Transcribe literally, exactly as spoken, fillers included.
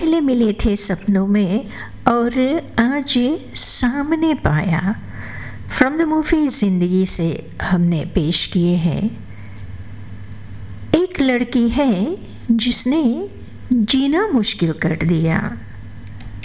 पहले मिले थे सपनों में और आज सामने पाया। फ्रॉम द मूवी ज़िंदगी से हमने पेश किए हैं। एक लड़की है जिसने जीना मुश्किल कर दिया।